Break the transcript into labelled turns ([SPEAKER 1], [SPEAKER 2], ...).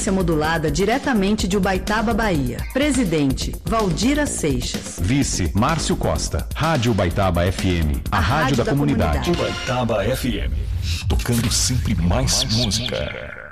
[SPEAKER 1] frequência modulada diretamente de Ubaitaba, Bahia. Presidente, Valdira Seixas.
[SPEAKER 2] Vice, Márcio Costa. Rádio Ubaitaba FM, a rádio da comunidade.
[SPEAKER 3] Ubaitaba FM, tocando sempre mais música.